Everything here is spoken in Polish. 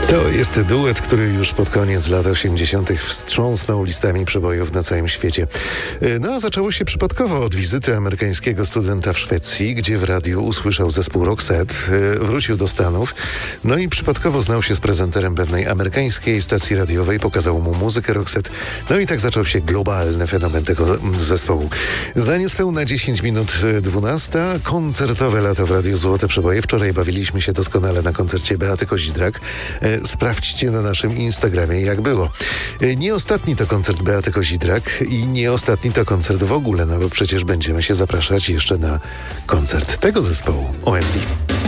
To jest duet, który już pod koniec lat 80. wstrząsnął listami przebojów na całym świecie. No a zaczęło się przypadkowo od wizyty amerykańskiego studenta w Szwecji, gdzie w radiu usłyszał zespół Roxette, wrócił do Stanów, no i przypadkowo znał się z prezenterem pewnej amerykańskiej stacji radiowej, pokazał mu muzykę Roxette, no i tak zaczął się globalny fenomen tego zespołu. Za niespełna 10 minut 12, koncertowe lato w Radiu Złote Przeboje. Wczoraj bawiliśmy się doskonale na koncercie Beaty Kozidrak. Sprawdźcie na naszym Instagramie, jak było. Nie ostatni to koncert Beaty Kozidrak i nie ostatni to koncert w ogóle, no bo przecież będziemy się zapraszać jeszcze na koncert tego zespołu OMD.